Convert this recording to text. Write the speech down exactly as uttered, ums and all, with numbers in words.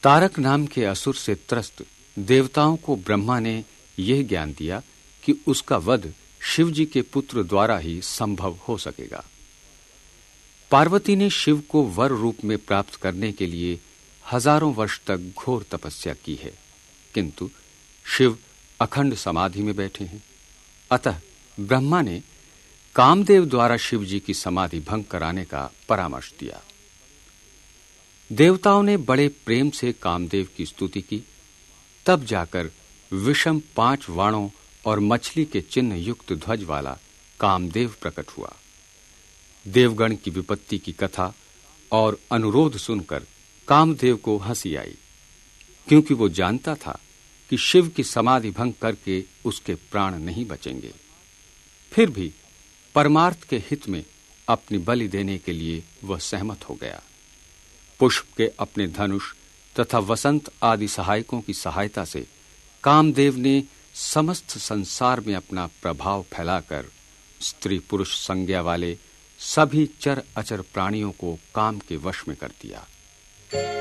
तारक नाम के असुर से त्रस्त देवताओं को ब्रह्मा ने यह ज्ञान दिया कि उसका वध शिव जी के पुत्र द्वारा ही संभव हो सकेगा। पार्वती ने शिव को वर रूप में प्राप्त करने के लिए हजारों वर्ष तक घोर तपस्या की है, किंतु शिव अखंड समाधि में बैठे हैं। अतः ब्रह्मा ने कामदेव द्वारा शिव जी की समाधि भंग कराने का परामर्श दिया। देवताओं ने बड़े प्रेम से कामदेव की स्तुति की। तब जाकर विषम पांच वाणों और मछली के चिन्ह युक्त ध्वज वाला कामदेव प्रकट हुआ। देवगण की विपत्ति की कथा और अनुरोध सुनकर कामदेव को हंसी आई, क्योंकि वो जानता था कि शिव की समाधि भंग करके उसके प्राण नहीं बचेंगे। फिर भी परमार्थ के हित में अपनी बलि देने के लिए वह सहमत हो गया। पुष्प के अपने धनुष तथा वसंत आदि सहायकों की सहायता से कामदेव ने समस्त संसार में अपना प्रभाव फैलाकर स्त्री पुरुष संज्ञा वाले सभी चर अचर प्राणियों को काम के वश में कर दिया।